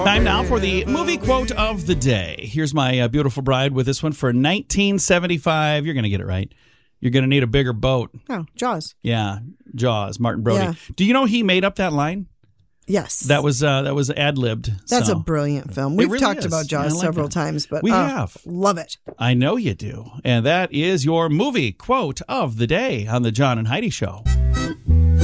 Time now for the movie quote of the day. Here's my beautiful bride with this one for 1975. You're going to get it right. You're going to need a bigger boat. Oh, Jaws. Yeah, Jaws, Martin Brody. Yeah. Do you know he made up that line? Yes. That was ad-libbed. That's so. a brilliant film. We've really talked is. about Jaws several times, but we have. Love it. I know you do. And that is your movie quote of the day on the John and Heidi Show.